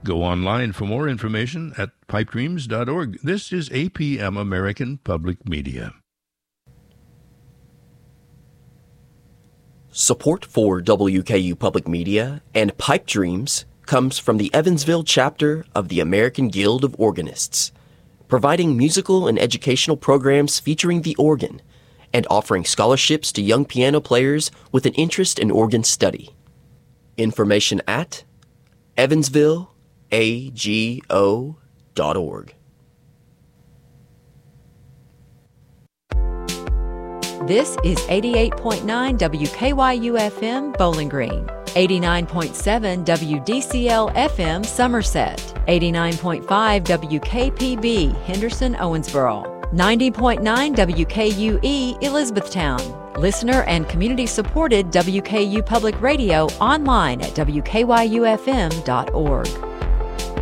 Go online for more information at pipedreams.org. This is APM, American Public Media. Support for WKU Public Media and Pipe Dreams comes from the Evansville chapter of the American Guild of Organists, providing musical and educational programs featuring the organ and offering scholarships to young piano players with an interest in organ study. Information at evansvilleago.org. This is 88.9 WKYU-FM Bowling Green, 89.7 WDCL-FM Somerset, 89.5 WKPB Henderson-Owensboro, 90.9 WKUE Elizabethtown. Listener and community-supported WKU Public Radio online at WKYUFM.org.